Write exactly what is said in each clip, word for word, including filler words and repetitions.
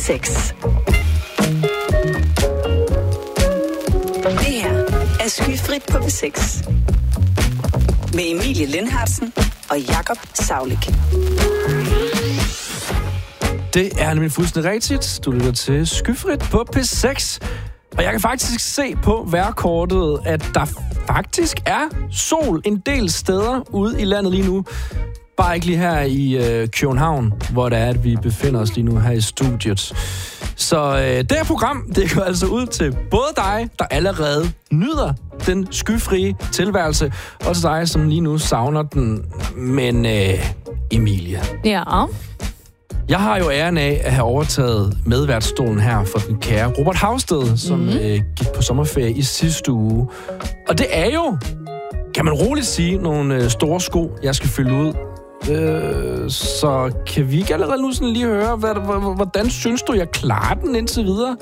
seks. Det her er Skyfrit på P seks. Med Emilie Lindhartsen og Jakob Saulik. Det er nemlig fuldstændig rigtigt. Du lytter til Skyfrit på P seks. Og jeg kan faktisk se på vejrkortet, at der faktisk er sol en del steder ude i landet lige nu. Bare ikke lige her i øh, København, hvor det er, at vi befinder os lige nu her i studiet. Så øh, det her program, det går altså ud til både dig, der allerede nyder den skyfrie tilværelse, og til dig, som lige nu savner den. Men øh, Emilie. Ja. Jeg har jo æren af at have overtaget medværtsstolen her for den kære Robert Havsted, som mm-hmm. øh, gik på sommerferie i sidste uge. Og det er jo, kan man roligt sige, nogle øh, store sko, jeg skal fylde ud. Øh, så kan vi ikke allerede nu sådan lige høre, hvad, hvordan synes du, jeg klarer den indtil videre?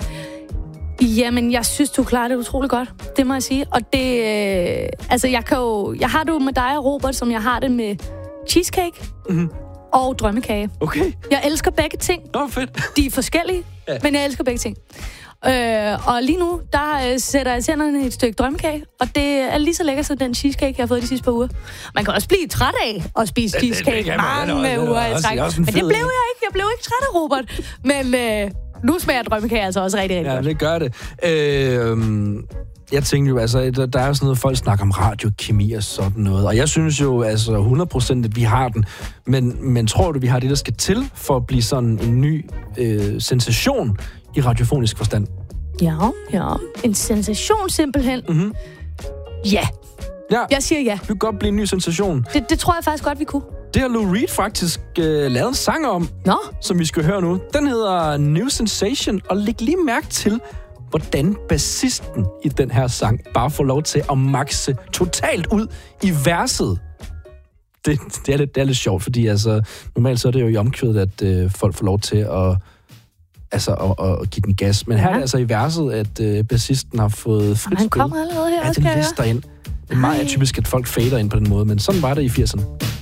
Jamen, jeg synes, du klarer det utrolig godt. Det må jeg sige. Og det, øh, altså, jeg kan jo, jeg har det jo med dig og Robert, som jeg har det med cheesecake. Mm-hmm. Og drømmekage. Okay. Jeg elsker begge ting. Nå, fedt. De er forskellige, ja. Men jeg elsker begge ting. Øh, og lige nu, der øh, sætter jeg tænderne i et stykke drømmekage, og det er lige så lækkert som den cheesecake, jeg har fået de sidste par uger. Man kan også blive træt af at spise cheesecake mange uger i træk. Men det blev jeg ikke. Jeg blev ikke træt af, Robert. Men øh, nu smager drømmekage altså også rigtig, rigtig ja, godt. Ja, det gør det. Øh, jeg tænkte jo, altså, der, der er jo sådan noget, folk snakker om radiokemi og sådan noget. Og jeg synes jo, altså hundrede procent, at vi har den. Men, men tror du, vi har det, der skal til for at blive sådan en ny øh, sensation i radiofonisk forstand? Ja, ja. En sensation simpelthen. Mm-hmm. Ja. ja. Jeg siger ja. Det kan godt blive en ny sensation. Det, det tror jeg faktisk godt, vi kunne. Det har Lou Reed faktisk øh, lavet en sang om, Nå. som vi skal høre nu. Den hedder New Sensation, og læg lige mærke til, hvordan bassisten i den her sang bare får lov til at makse totalt ud i verset. Det, det, er, lidt, det er lidt sjovt, fordi altså, normalt så er det jo i omkvædet, at øh, folk får lov til at, altså, at, at give den gas. Men her ja. er det altså i verset, at øh, bassisten har fået frit han kommer allerede her, ja, også, den lister ind. Det er meget atypisk, at folk fader ind på den måde, men sådan var det i firserne.